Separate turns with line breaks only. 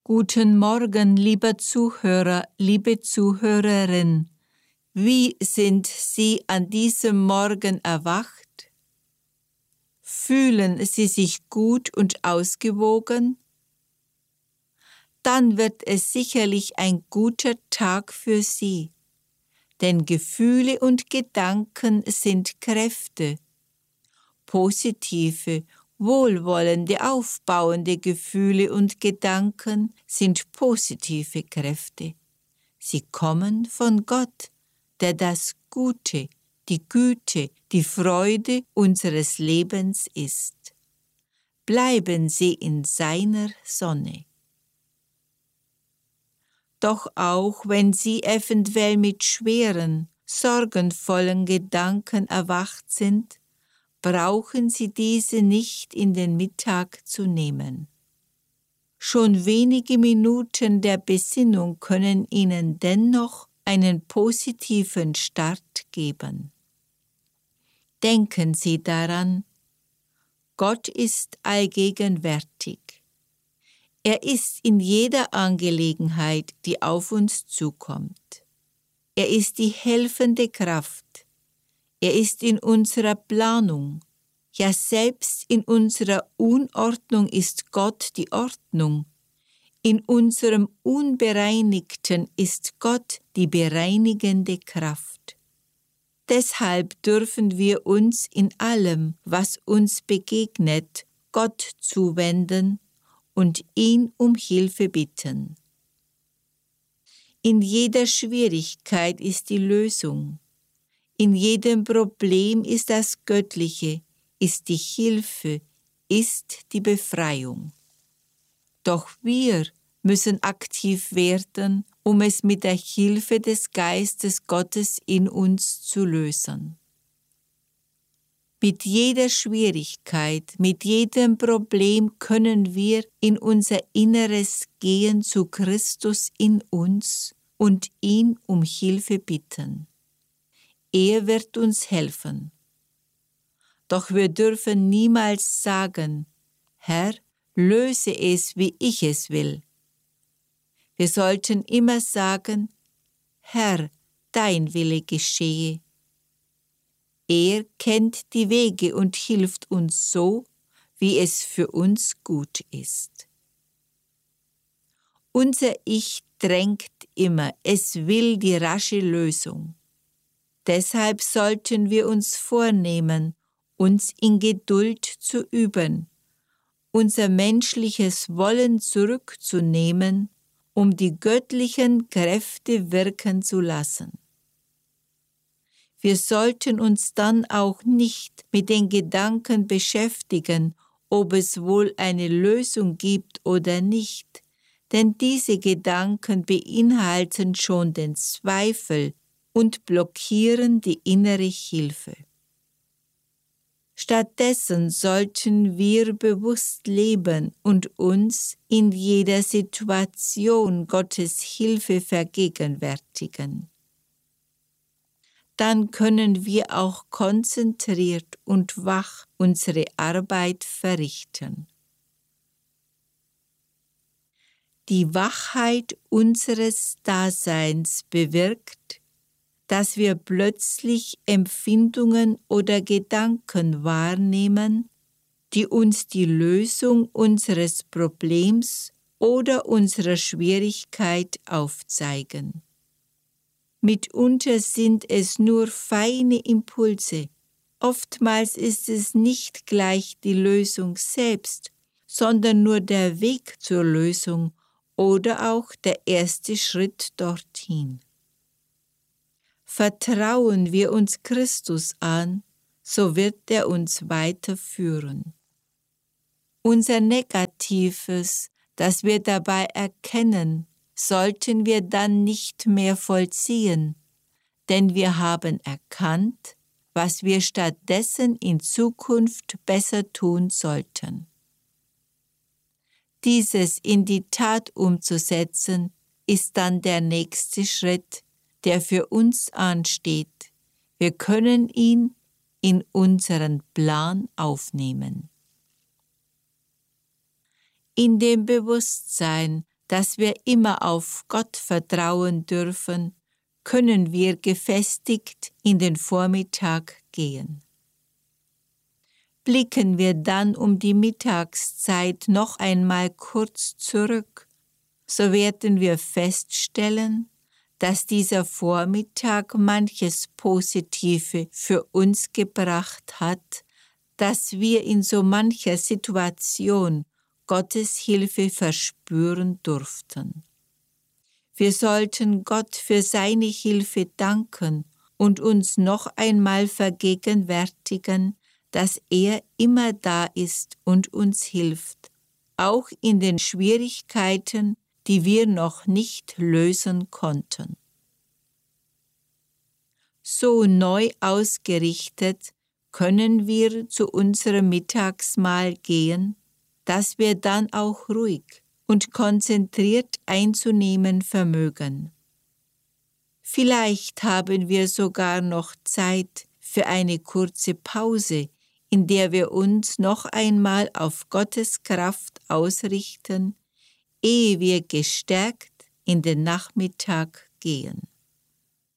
Guten Morgen, lieber Zuhörer, liebe Zuhörerin. Wie sind Sie an diesem Morgen erwacht? Fühlen Sie sich gut und ausgewogen? Dann wird es sicherlich ein guter Tag für Sie, denn Gefühle und Gedanken sind Kräfte. Positive, wohlwollende, aufbauende Gefühle und Gedanken sind positive Kräfte. Sie kommen von Gott, der das Gute, die Güte, die Freude unseres Lebens ist. Bleiben Sie in seiner Sonne. Doch auch wenn Sie eventuell mit schweren, sorgenvollen Gedanken erwacht sind, brauchen Sie diese nicht in den Mittag zu nehmen. Schon wenige Minuten der Besinnung können Ihnen dennoch einen positiven Start geben. Denken Sie daran, Gott ist allgegenwärtig. Er ist in jeder Angelegenheit, die auf uns zukommt. Er ist die helfende Kraft. Er ist in unserer Planung. Ja, selbst in unserer Unordnung ist Gott die Ordnung. In unserem Unbereinigten ist Gott die bereinigende Kraft. Deshalb dürfen wir uns in allem, was uns begegnet, Gott zuwenden und ihn um Hilfe bitten. In jeder Schwierigkeit ist die Lösung. In jedem Problem ist das Göttliche, ist die Hilfe, ist die Befreiung. Doch wir müssen aktiv werden, um es mit der Hilfe des Geistes Gottes in uns zu lösen. Mit jeder Schwierigkeit, mit jedem Problem können wir in unser Inneres gehen zu Christus in uns und ihn um Hilfe bitten. Er wird uns helfen. Doch wir dürfen niemals sagen, Herr, löse es, wie ich es will. Wir sollten immer sagen, Herr, dein Wille geschehe. Er kennt die Wege und hilft uns so, wie es für uns gut ist. Unser Ich drängt immer, es will die rasche Lösung. Deshalb sollten wir uns vornehmen, uns in Geduld zu üben, unser menschliches Wollen zurückzunehmen, um die göttlichen Kräfte wirken zu lassen. Wir sollten uns dann auch nicht mit den Gedanken beschäftigen, ob es wohl eine Lösung gibt oder nicht, denn diese Gedanken beinhalten schon den Zweifel und blockieren die innere Hilfe. Stattdessen sollten wir bewusst leben und uns in jeder Situation Gottes Hilfe vergegenwärtigen. Dann können wir auch konzentriert und wach unsere Arbeit verrichten. Die Wachheit unseres Daseins bewirkt, dass wir plötzlich Empfindungen oder Gedanken wahrnehmen, die uns die Lösung unseres Problems oder unserer Schwierigkeit aufzeigen. Mitunter sind es nur feine Impulse. Oftmals ist es nicht gleich die Lösung selbst, sondern nur der Weg zur Lösung oder auch der erste Schritt dorthin. Vertrauen wir uns Christus an, so wird er uns weiterführen. Unser Negatives, das wir dabei erkennen, sollten wir dann nicht mehr vollziehen, denn wir haben erkannt, was wir stattdessen in Zukunft besser tun sollten. Dieses in die Tat umzusetzen, ist dann der nächste Schritt, der für uns ansteht. Wir können ihn in unseren Plan aufnehmen. In dem Bewusstsein, dass wir immer auf Gott vertrauen dürfen, können wir gefestigt in den Vormittag gehen. Blicken wir dann um die Mittagszeit noch einmal kurz zurück, so werden wir feststellen, dass dieser Vormittag manches Positive für uns gebracht hat, dass wir in so mancher Situation Gottes Hilfe verspüren durften. Wir sollten Gott für seine Hilfe danken und uns noch einmal vergegenwärtigen, dass er immer da ist und uns hilft, auch in den Schwierigkeiten, die wir noch nicht lösen konnten. So neu ausgerichtet können wir zu unserem Mittagsmahl gehen, dass wir dann auch ruhig und konzentriert einzunehmen vermögen. Vielleicht haben wir sogar noch Zeit für eine kurze Pause, in der wir uns noch einmal auf Gottes Kraft ausrichten, ehe wir gestärkt in den Nachmittag gehen.